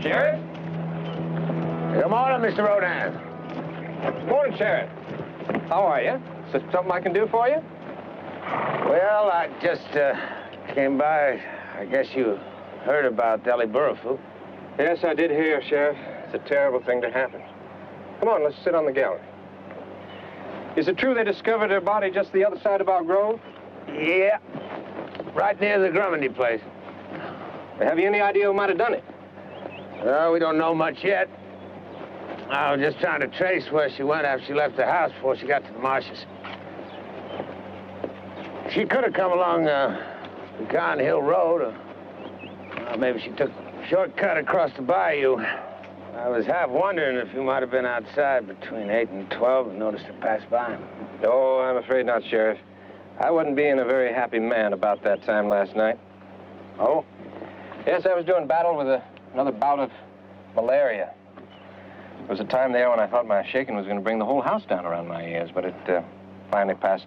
Sheriff? Good morning, Mr. Rodan. Morning, Sheriff. How are you? Is there something I can do for you? Well, I just came by. I guess you heard about Ellie Burrifu. Yes, I did hear, Sheriff. It's a terrible thing to happen. Come on, let's sit on the gallery. Is it true they discovered her body just the other side of our grove? Yeah. Right near the Grummandy place. Have you any idea who might have done it? We don't know much yet. I was just trying to trace where she went after she left the house before she got to the marshes. She could have come along Pecan Hill Road, or maybe she took a shortcut across the bayou. I was half wondering if you might have been outside between 8 and 12 and noticed her pass by. No, I'm afraid not, Sheriff. I wasn't being a very happy man about that time last night. Oh? Yes, I was doing battle with another bout of malaria. There was a time there when I thought my shaking was going to bring the whole house down around my ears, but it finally passed